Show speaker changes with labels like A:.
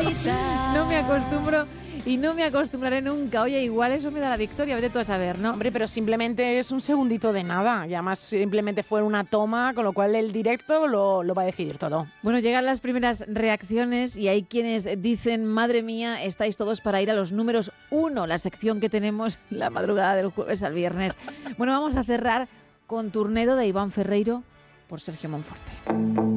A: No me acostumbro y no me acostumbraré nunca. Oye, igual eso me da la victoria, vete tú a saber, ¿no?
B: Hombre, pero simplemente es un segundito de nada. Y además simplemente fue una toma, con lo cual el directo lo va a decidir todo.
A: Bueno, llegan las primeras reacciones y hay quienes dicen, madre mía, estáis todos para ir a los números 1, la sección que tenemos la madrugada del jueves al viernes. Bueno, vamos a cerrar con Turnedo de Iván Ferreiro por Sergio Monforte.